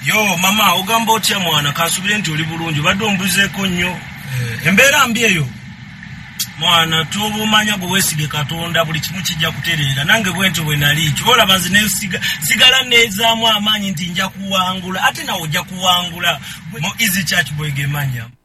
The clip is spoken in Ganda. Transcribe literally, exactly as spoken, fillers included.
Yo mama ogamba otya mwana kasubire nti oli bulungi badde ombuzeeko nnyo eh, embeera mbi eyo mwana tubumanya gwe weesige Katonda buli kimu kijja kutereera nange bwento bwe nali kibola banzi ne siga sigala nezaamu amaanyi nti nja kuwangula ate nawo ojja kuwangula mu Easy Church bwegemanya